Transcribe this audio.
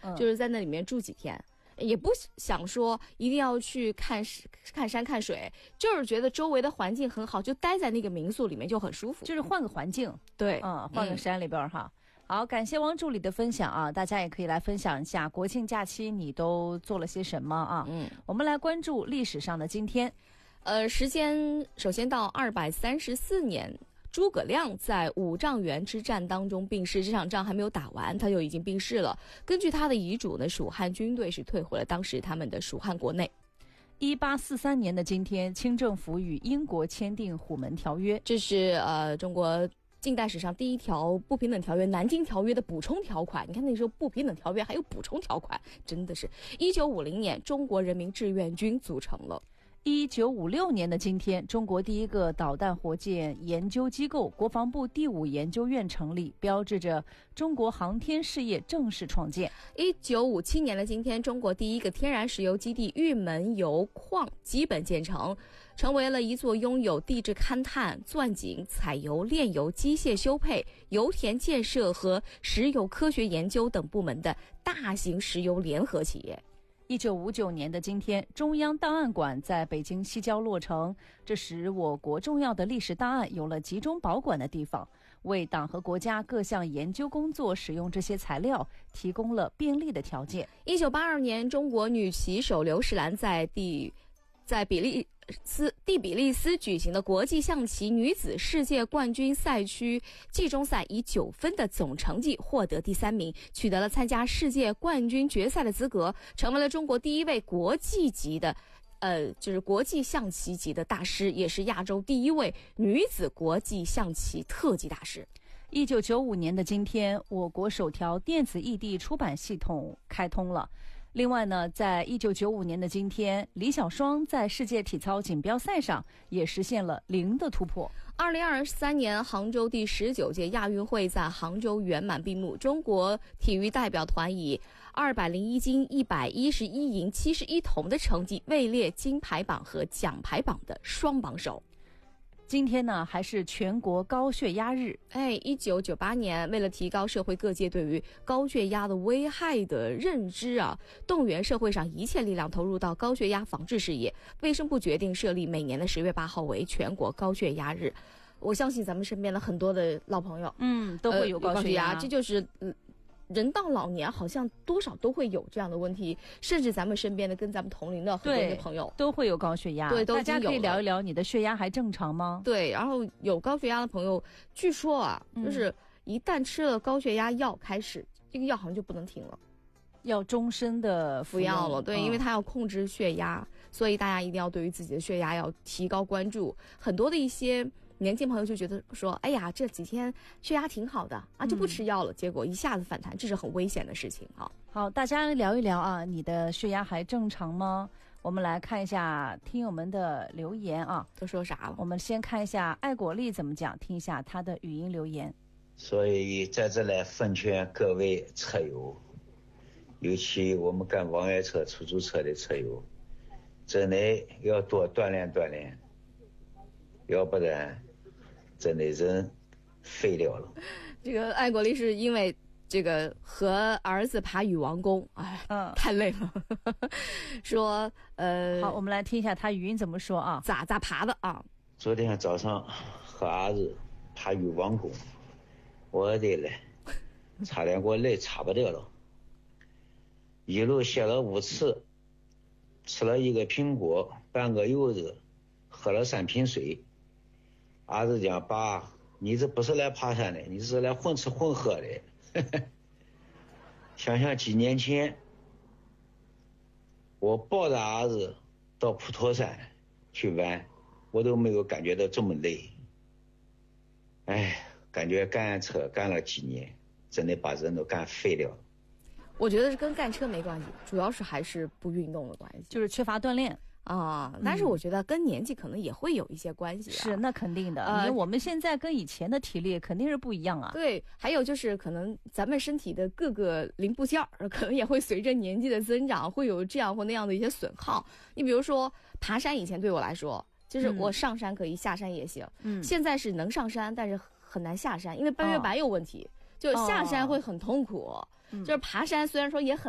就是在那里面住几天。也不想说一定要去看山看水，就是觉得周围的环境很好，就待在那个民宿里面就很舒服， 就是换个环境。 对， 换个山里边哈。好，感谢汪助理的分享啊！大家也可以来分享一下国庆假期你都做了些什么啊？我们来关注历史上的今天。 时间首先到234年。诸葛亮在五丈原之战当中病逝，这场仗还没有打完，他就已经病逝了。根据他的遗嘱呢，蜀汉军队是退回了当时他们的蜀汉国内。 1843年的今天，清政府与英国签订虎门条约， 这是中国近代史上第一条不平等条约——南京条约的补充条款。你看那时候不平等条约还有补充条款，真的是。1950年，中国人民志愿军组成了。 1956年的今天，中国第一个导弹火箭研究机构国防部第5研究院成立，标志着中国航天事业正式创建。 1957年的今天，中国第一个天然石油基地玉门油矿基本建成，成为了一座拥有地质勘探、钻井、采油、炼油、机械修配、油田建设和石油科学研究等部门的大型石油联合企业。 1959年的今天，中央档案馆在北京西郊落成，这使我国重要的历史档案有了集中保管的地方，为党和国家各项研究工作使用这些材料提供了便利的条件。 1982年，中国女棋手刘诗兰在比利斯举行的国际象棋女子世界冠军赛区季中赛，以9分的总成绩获得第3名，取得了参加世界冠军决赛的资格，成为了中国第一位国际级的就是国际象棋级的大师，也是亚洲第一位女子国际象棋特级大师。 1995年的今天，我国首条电子异地出版系统开通了。另外呢，在1995年的今天，李小双在世界体操锦标赛上也实现了0的突破。 2023年，杭州第19届亚运会在杭州圆满闭幕，中国体育代表团以201金、111银、71铜的成绩位列金牌榜和奖牌榜的双榜首。 今天呢，还是全国高血压日。 1998年，为了提高社会各界对于高血压的危害的认知啊，动员社会上一切力量投入到高血压防治事业，卫生部决定设立每年的10月8号为全国高血压日。我相信咱们身边的很多的老朋友， 都会有高血压， 这就是人到老年好像多少都会有这样的问题，甚至咱们身边的跟咱们同龄的很多的朋友都会有高血压。 对， 大家可以聊一聊你的血压还正常吗？ 对，然后有高血压的朋友，据说啊，就是一旦吃了高血压药，开始这个药好像就不能停了， 要终身的服药了。对，因为它要控制血压，所以大家一定要对于自己的血压要提高关注。很多的一些年轻朋友就觉得说，哎呀，这几天血压挺好的啊，就不吃药了，结果一下子反弹，这是很危险的事情啊。 好，大家聊一聊啊，你的血压还正常吗？我们来看一下听友们的留言啊， 都说啥了？ 我们先看一下爱果粒怎么讲，听一下他的语音留言。 所以在这来奉劝各位车友，尤其我们干网约车、出租车的车友，真的要多锻炼锻炼，要不然真的人废了。 这个爱国力是因为这个和儿子爬禹王宫，太累了。说好，我们来听一下他语音怎么说啊？ 咋爬的啊？ 昨天早上和儿子爬禹王宫，我的嘞，差点给我累差不得了。一路歇了5次，吃了1个苹果，半个柚子，喝了3瓶水。儿子讲，爸，你这不是来爬山的，你是来混吃混喝的。想想几年前，我抱着儿子到普陀山去玩，我都没有感觉到这么累。感觉干车干了几年，真的把人都干废了。 我觉得是跟干车没关系，主要是还是不运动的关系， 就是缺乏锻炼啊。但是我觉得跟年纪可能也会有一些关系。 是，那肯定的。因为我们现在跟以前的体力肯定是不一样啊。 对，还有就是可能咱们身体的各个零部件可能也会随着年纪的增长，会有这样或那样的一些损耗。你比如说爬山，以前对我来说，就是我上山可以，下山也行。现在是能上山，但是很难下山，因为半月板有问题。就下山会很痛苦，就是爬山虽然说也很